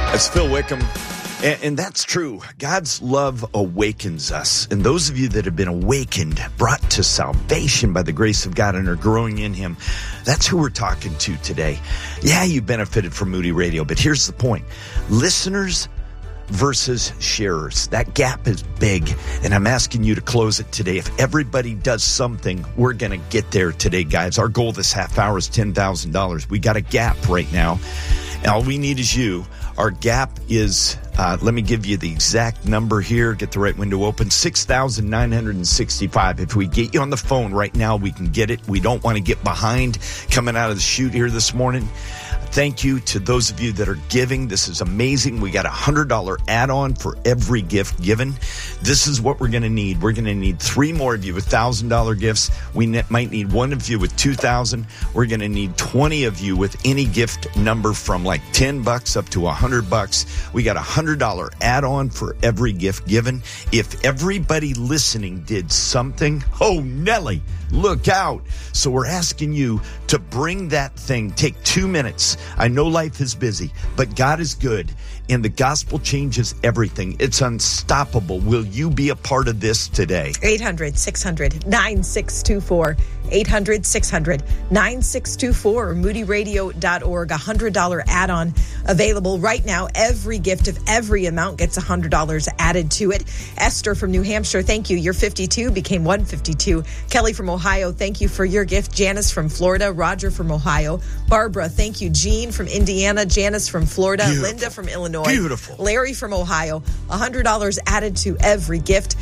That's Phil Wickham. And that's true. God's love awakens us. And those of you that have been awakened, brought to salvation by the grace of God and are growing in Him, that's who we're talking to today. Yeah, you benefited from Moody Radio, but here's the point. Listeners versus sharers. That gap is big, and I'm asking you to close it today. If everybody does something, we're going to get there today, guys. Our goal this half hour is $10,000. We got a gap right now. All we need is you. Our gap is, let me give you the exact number here. Get the right window open. 6,965. If we get you on the phone right now, we can get it. We don't want to get behind coming out of the chute here this morning. Thank you to those of you that are giving. This is amazing. We got a $100 add-on for every gift given. This is what we're going to need. We're going to need 3 more of you with $1,000 gifts. We might need 1 of you with $2,000. We're going to need 20 of you with any gift number from like $10 up to $100. We got a $100 add-on for every gift given. If everybody listening did something, oh, Nelly, look out. So we're asking you to bring that thing. Take 2 minutes. I know life is busy, but God is good, and the gospel changes everything. It's unstoppable. Will you be a part of this today? 800-600-9624. 800-600-9624 or moodyradio.org. $100 add-on available right now. Every gift of every amount gets $100 added to it. Esther from New Hampshire, thank you. You're 52, became 152. Kelly from Ohio, thank you for your gift. Janice from Florida. Roger from Ohio. Barbara, thank you. Jean from Indiana. Janice from Florida. Beautiful. Linda from Illinois. Beautiful. Larry from Ohio. $100 added to every gift.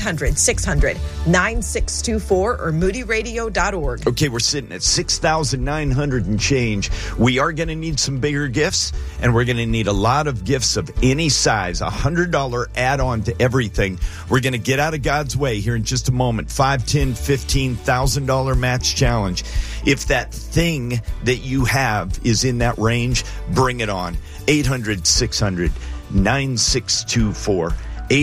800-600-9624 or moodyradio.org. Okay, we're sitting at 6,900 and change. We are going to need some bigger gifts, and we're going to need a lot of gifts of any size. $100 add-on to everything. We're going to get out of God's way here in just a moment. $5, $10, $15,000 match challenge. If that thing that you have is in that range, bring it on. 800-600-9624.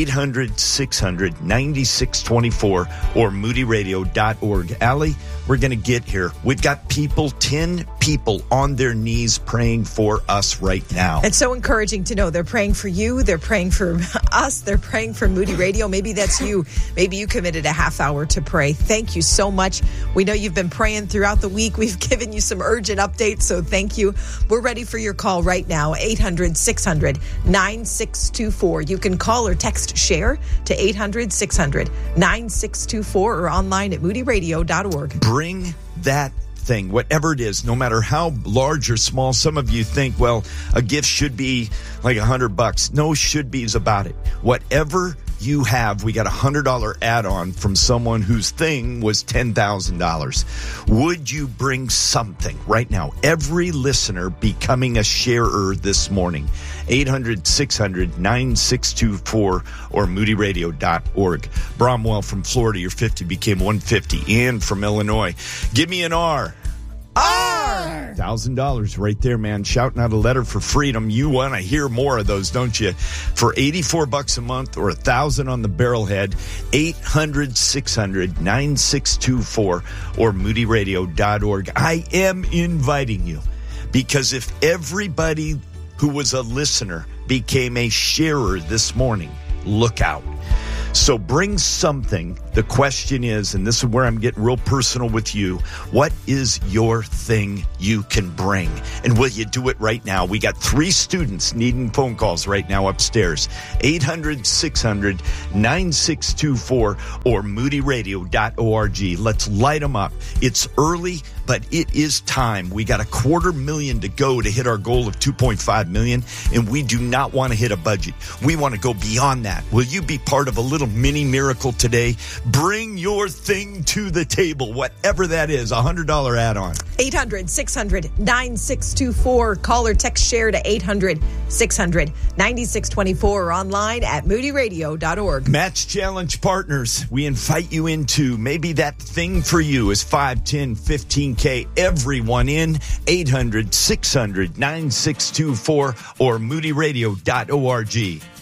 800-600-9624 or moodyradio.org. Allie, we're going to get here. We've got 10 people on their knees praying for us right now. It's so encouraging to know they're praying for you. They're praying for us. They're praying for Moody Radio. Maybe that's you. Maybe you committed a half hour to pray. Thank you so much. We know you've been praying throughout the week. We've given you some urgent updates, so thank you. We're ready for your call right now. 800-600-9624. You can call or text share to 800-600-9624 or online at moodyradio.org. Bring that thing, whatever it is, no matter how large or small. Some of you think, well, a gift should be like $100. No should be's about it. Whatever you have, we got a $100 add-on from someone whose thing was $10,000. Would you bring something right now? Every listener becoming a sharer this morning. 800-600-9624 or moodyradio.org. Bromwell from Florida, your 50 became 150. Ann from Illinois. Give me an R. R! $1,000 right there, man. Shouting out a letter for freedom. You want to hear more of those, don't you? For $84 a month or $1,000 on the barrelhead, 800-600-9624 or moodyradio.org. I am inviting you because if everybody who was a listener became a sharer this morning, look out. So bring something. The question is, and this is where I'm getting real personal with you, what is your thing you can bring? And will you do it right now? We got 3 students needing phone calls right now upstairs. 800-600-9624 or moodyradio.org. Let's light them up. It's early, but it is time. We got $250,000 to go to hit our goal of $2.5 million, and we do not want to hit a budget. We want to go beyond that. Will you be part of a little mini miracle today? Bring your thing to the table, whatever that is, $100 add-on. 800-600-9624. Call or text share to 800-600-9624 or online at moodyradio.org. Match Challenge partners, we invite you into maybe that thing for you is 5, 10, 15K. Everyone in 800-600-9624 or moodyradio.org.